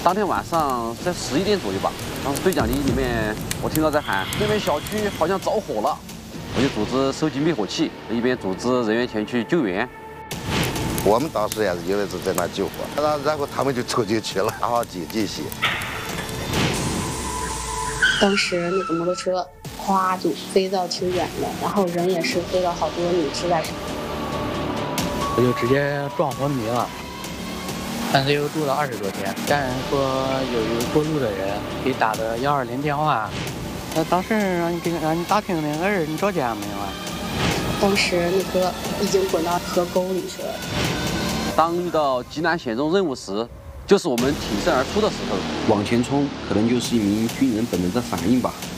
当天晚上在11点左右吧，当时对讲机里面我听到在喊那边小区好像着火了，我就组织收集灭火器，一边组织人员前去救援。 我们当时也是以为是在那救火，然后他们就冲进去了，然后进去。 当时那个摩托车咵就飞到挺远的，然后人也是飞到好多米之外。 我就直接撞昏迷了。但是又住了20多天。家人说有一个过路的人给打的120电话，当时让你打听那个人你找家没有啊？ 当时那哥已经滚到河沟里去了。 当遇到极难险中任务时，就是我们挺身而出的时候。 往前冲，可能就是一名军人本能的反应吧。